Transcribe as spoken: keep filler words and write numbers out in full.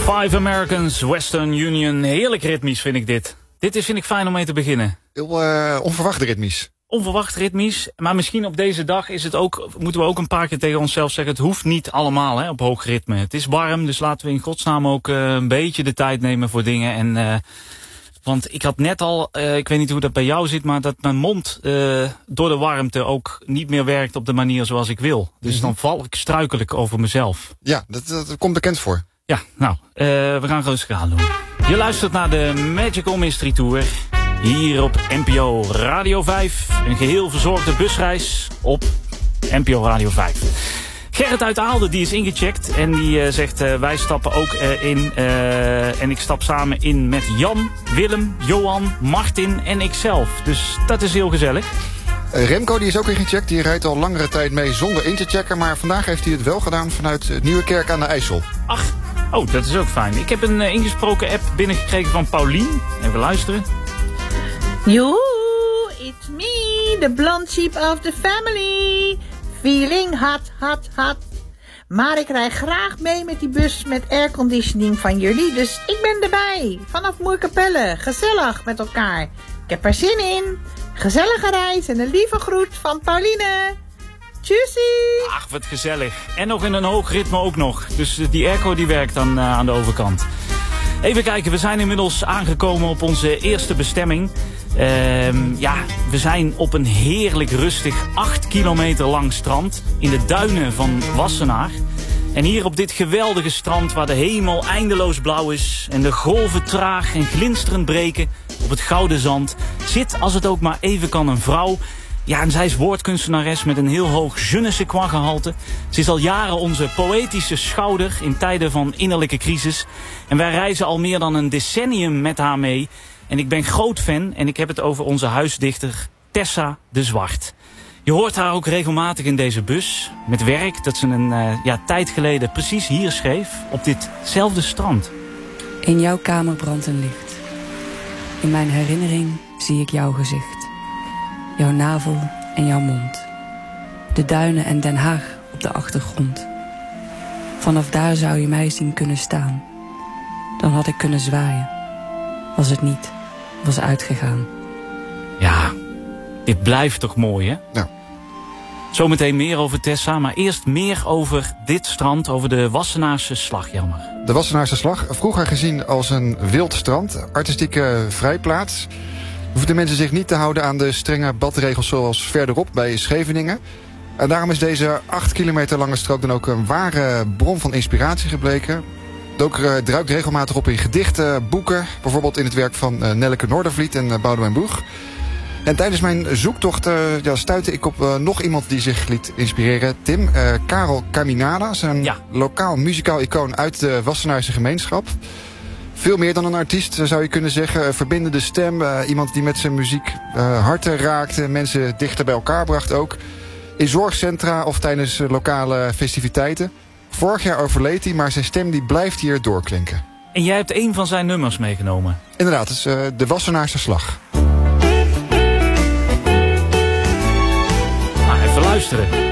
Five Americans, Western Union. Heerlijk ritmisch vind ik dit. Dit is, vind ik fijn om mee te beginnen. Heel uh, onverwacht ritmisch. Onverwacht ritmisch. Maar misschien op deze dag is het ook, moeten we ook een paar keer tegen onszelf zeggen, het hoeft niet allemaal hè, op hoog ritme. Het is warm, dus laten we in godsnaam ook uh, een beetje de tijd nemen voor dingen. En, uh, want ik had net al, uh, ik weet niet hoe dat bij jou zit, maar dat mijn mond uh, door de warmte ook niet meer werkt op de manier zoals ik wil. Dus mm-hmm. dan val ik struikelijk over mezelf. Ja, dat, dat komt bekend voor. Ja, nou, uh, we gaan rustig aan doen. Je luistert naar de Magical Mystery Tour. Hier op N P O Radio vijf. Een geheel verzorgde busreis op N P O Radio vijf. Gerrit uit Aalden die is ingecheckt. En die uh, zegt uh, wij stappen ook uh, in. Uh, en ik stap samen in met Jan, Willem, Johan, Martin en ikzelf. Dus dat is heel gezellig. Uh, Remco die is ook ingecheckt. Die rijdt al langere tijd mee zonder in te checken. Maar vandaag heeft hij het wel gedaan vanuit Nieuwekerk aan de IJssel. Ach, oh dat is ook fijn. Ik heb een uh, ingesproken app binnengekregen van Paulien. Even luisteren. Joehoe, it's me, the blonde sheep of the family. Feeling hot, hot, hot. Maar ik rij graag mee met die bus met airconditioning van jullie. Dus ik ben erbij. Vanaf Moerkapelle. Gezellig met elkaar. Ik heb er zin in. Gezellige reis en een lieve groet van Pauline. Tjussie. Ach, wat gezellig. En nog in een hoog ritme ook nog. Dus die airco die werkt dan uh, aan de overkant. Even kijken, we zijn inmiddels aangekomen op onze eerste bestemming. Uh, ja, we zijn op een heerlijk rustig acht kilometer lang strand in de duinen van Wassenaar. En hier op dit geweldige strand waar de hemel eindeloos blauw is en de golven traag en glinsterend breken op het gouden zand, zit als het ook maar even kan een vrouw. Ja, en zij is woordkunstenares met een heel hoog je ne sais quoi gehalte. Ze is al jaren onze poëtische schouder in tijden van innerlijke crisis. En wij reizen al meer dan een decennium met haar mee. En ik ben groot fan en ik heb het over onze huisdichter Tessa de Zwart. Je hoort haar ook regelmatig in deze bus met werk dat ze een uh, ja, tijd geleden precies hier schreef, op ditzelfde strand. In jouw kamer brandt een licht. In mijn herinnering zie ik jouw gezicht. Jouw navel en jouw mond. De duinen en Den Haag op de achtergrond. Vanaf daar zou je mij zien kunnen staan. Dan had ik kunnen zwaaien. Was het niet, was uitgegaan. Ja, dit blijft toch mooi, hè? Ja. Zometeen meer over Tessa, maar eerst meer over dit strand, over de Wassenaarse Slag, jammer. De Wassenaarse Slag, vroeger gezien als een wild strand, artistieke vrijplaats. Hoefden mensen zich niet te houden aan de strenge badregels zoals verderop bij Scheveningen. En daarom is deze acht kilometer lange strook dan ook een ware bron van inspiratie gebleken. Ook uh, druipt regelmatig op in gedichten, boeken, bijvoorbeeld in het werk van uh, Nelleke Noordervliet en uh, Boudewijn Boeg. En tijdens mijn zoektocht uh, ja, stuitte ik op uh, nog iemand die zich liet inspireren. Tim, uh, Karel Caminada, een ja. lokaal muzikaal icoon uit de Wassenaarse gemeenschap. Veel meer dan een artiest, zou je kunnen zeggen. Verbindende stem, uh, iemand die met zijn muziek uh, harten raakte, mensen dichter bij elkaar bracht ook. In zorgcentra of tijdens uh, lokale festiviteiten. Vorig jaar overleed hij, maar zijn stem die blijft hier doorklinken. En jij hebt een van zijn nummers meegenomen. Inderdaad, het is uh, de Wassenaarse Slag. Nou, even luisteren.